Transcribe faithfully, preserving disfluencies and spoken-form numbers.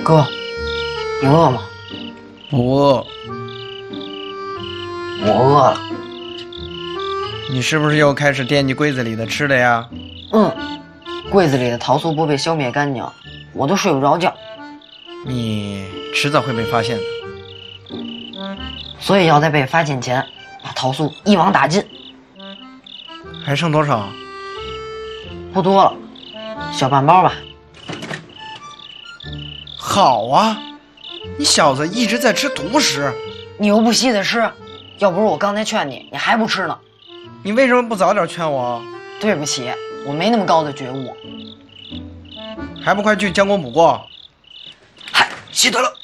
哥，你饿吗？ 不饿。 我饿了。 你是不是又开始惦记柜子里的吃的呀？ 嗯，柜子里的桃素不被消灭干净，我都睡不着觉。 你迟早会被发现的。 所以要在被发现前把桃素一网打尽。 还剩多少？ 不多了，小半包吧。 好啊，你小子一直在吃独食， 你又不惜的吃，要不是我刚才劝你，你还不吃呢。 你为什么不早点劝我？ 对不起，我没那么高的觉悟。 还不快去将功补过？ 嗨，希特勒。